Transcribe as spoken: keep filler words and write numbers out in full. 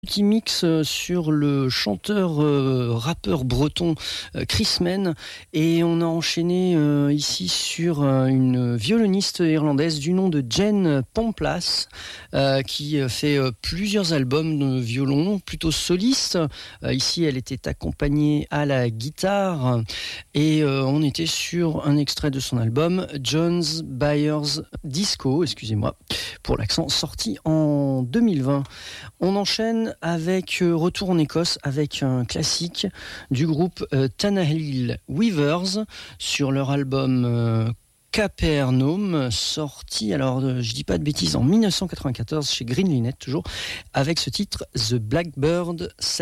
Petit mix sur le chanteur euh, rappeur breton euh, Chris Men, et on a enchaîné euh, ici sur euh, une violoniste irlandaise du nom de Jen Pamplas euh, qui fait euh, plusieurs albums de violon plutôt solistes. Euh, ici elle était accompagnée à la guitare et euh, on était sur un extrait de son album John's Byers Disco, excusez-moi pour l'accent, sorti en deux mille vingt. On enchaîne avec euh, retour en Écosse avec un classique du groupe euh, Tannahill Weavers sur leur album euh, Capernaum, sorti, alors euh, je dis pas de bêtises, en dix-neuf cent quatre-vingt-quatorze chez Green Linnet toujours, avec ce titre The Blackbird